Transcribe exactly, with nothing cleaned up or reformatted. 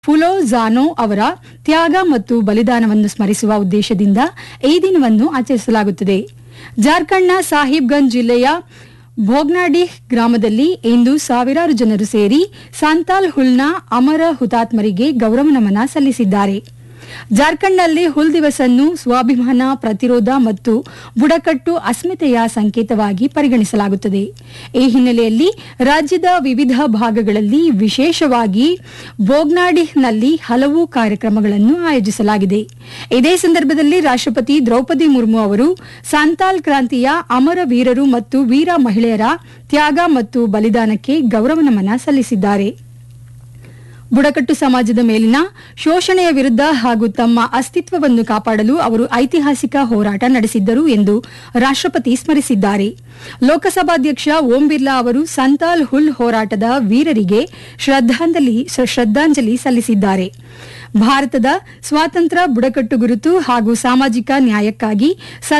ಫುಲೋ ಜಾನೋ ಅವರ ತ್ಯಾಗ ಮತ್ತು ಬಲಿದಾನವನ್ನು ಸ್ಮರಿಸುವ ಉದ್ದೇಶದಿಂದ ಈ ದಿನವನ್ನು ಆಚರಿಸಲಾಗುತ್ತದೆ. ಜಾರ್ಖಂಡ್ನ ಸಾಹಿಬ್ಗಂಜ್ ಜಿಲ್ಲೆಯ ಭೋಗ್ನಾಡಿಹ್ ಗ್ರಾಮದಲ್ಲಿ ಇಂದು ಸಾವಿರಾರು ಜನರು ಸೇರಿ ಸಂತಾಲ್ ಹುಲ್ನ ಅಮರ ಹುತಾತ್ಮರಿಗೆ ಗೌರವ ನಮನ ಸಲ್ಲಿಸಿದ್ದಾರೆ. ಜಾರ್ಖಂಡ್ನಲ್ಲಿ ಹುಲ್ ದಿವಸ್ ಅನ್ನು ಸ್ವಾಭಿಮಾನ, ಪ್ರತಿರೋಧ ಮತ್ತು ಬುಡಕಟ್ಟು ಅಸ್ಮಿತೆಯ ಸಂಕೇತವಾಗಿ ಪರಿಗಣಿಸಲಾಗುತ್ತದೆ. ಈ ಹಿನ್ನೆಲೆಯಲ್ಲಿ ರಾಜ್ಯದ ವಿವಿಧ ಭಾಗಗಳಲ್ಲಿ, ವಿಶೇಷವಾಗಿ ಭೋಗ್ನಾಡಿಹ್ನಲ್ಲಿ ಹಲವು ಕಾರ್ಯಕ್ರಮಗಳನ್ನು ಆಯೋಜಿಸಲಾಗಿದೆ. ಇದೇ ಸಂದರ್ಭದಲ್ಲಿ ರಾಷ್ಟ್ರಪತಿ ದ್ರೌಪದಿ ಮುರ್ಮು ಅವರು ಸಂತಾಲ್ ಕ್ರಾಂತಿಯ ಅಮರ ವೀರರು ಮತ್ತು ವೀರ ಮಹಿಳೆಯರ ತ್ಯಾಗ ಮತ್ತು ಬಲಿದಾನಕ್ಕೆ ಗೌರವ ನಮನ ಸಲ್ಲಿಸಿದ್ದಾರೆ. ಬುಡಕಟ್ಟು ಸಮಾಜದ ಮೇಲಿನ ಶೋಷಣೆಯ ವಿರುದ್ಧ ಹಾಗೂ ತಮ್ಮ ಅಸ್ತಿತ್ವವನ್ನು ಕಾಪಾಡಲು ಅವರು ಐತಿಹಾಸಿಕ ಹೋರಾಟ ನಡೆಸಿದ್ದರು ಎಂದು ರಾಷ್ಟ್ರಪತಿ ಸ್ಮರಿಸಿದ್ದಾರೆ. ಲೋಕಸಭಾಧ್ಯಕ್ಷ ಓಂ ಬಿರ್ಲಾ ಅವರು ಸಂತಾಲ್ ಹುಲ್ ಹೋರಾಟದ ವೀರರಿಗೆ ಶ್ರದ್ಧಾಂಜಲಿ ಶ್ರದ್ಧಾಂಜಲಿ ಸಲ್ಲಿಸಿದ್ದಾರೆ. ಭಾರತದ ಸ್ವಾತಂತ್ರ್ಯ, ಬುಡಕಟ್ಟು ಗುರುತು ಹಾಗೂ ಸಾಮಾಜಿಕ ನ್ಯಾಯಕ್ಕಾಗಿ